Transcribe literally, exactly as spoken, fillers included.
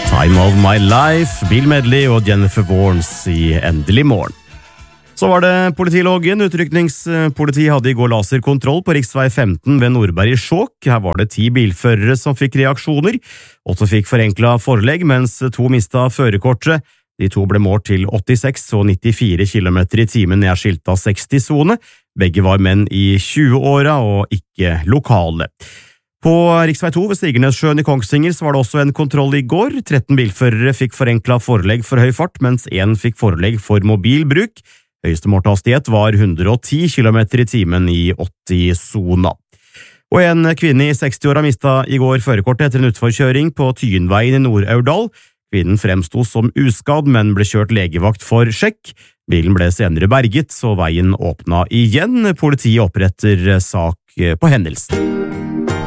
Time of my life, Bill Medley og Jennifer Warnes i Endelig morgen. Så var det politiloggen. Utrykningspoliti hadde i går laserkontroll på riksvei femten ved Nordberg i Skjåk. Her var det ti bilførere som fikk reaksjoner. Åtte fikk forenklet forelegg, mens to mistet førerkortet. De to ble målt til åttiseks og nittifire kilometer i timen i skilta seksti-sone. Begge var menn i tjue-åra og ikke lokale. På riksvei to ved Stigernesjøen i Kongsvinger så var det også en kontroll i går. tretten bilførere fikk forenklet forelegg for høy fart, mens én fikk forelegg for mobilbruk. Høyeste målhastighet var hundre og ti kilometer i timen i åtti-sona. Og en kvinne i seksti-åra mistet i går førerkortet etter en utforkjøring på Tyenveien i Nord-Aurdal. Kvinnen fremsto som uskadd, men ble kjørt legevakt for sjekk. Bilen ble senere berget, så veien åpna igjen. Politiet oppretter sak på hendelsen.